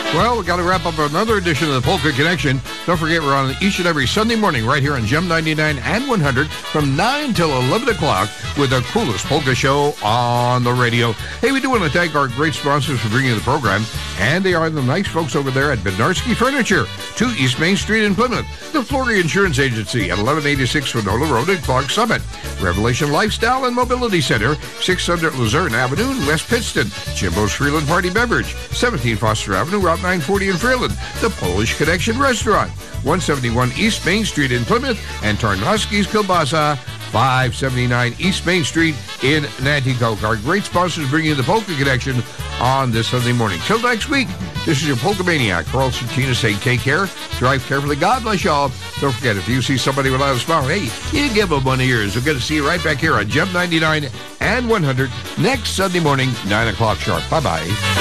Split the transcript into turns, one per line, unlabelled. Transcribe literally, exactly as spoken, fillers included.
Well, we got to wrap up another edition of the Polka Connection. Don't forget, we're on each and every Sunday morning right here on Gem ninety-nine and one hundred from nine till eleven o'clock with the coolest polka show on the radio. Hey, we do want to thank our great sponsors for bringing the program, and they are the nice folks over there at Bednarski Furniture, two East Main Street in Plymouth, the Florida Insurance Agency at eleven eighty-six Finola Road in Clark Summit, Revelation Lifestyle and Mobility Center, six hundred Luzerne Avenue in West Pittston, Jimbo's Freeland Party Beverage, seventeen Foster Avenue, Route nine forty in Freeland, the Polish Connection Restaurant, one seventy-one East Main Street in Plymouth, and Tarnowski's Kielbasa, five seventy-nine East Main Street in Nanticoke. Our great sponsors bringing you the Polka Connection on this Sunday morning. Till next week, this is your Polka Maniac, Carl Santina, saying take care, drive carefully, God bless y'all. Don't forget, if you see somebody without a smile, hey, you give them one of yours. We're going to see you right back here on Gem ninety-nine and one hundred next Sunday morning, nine o'clock sharp. Bye-bye.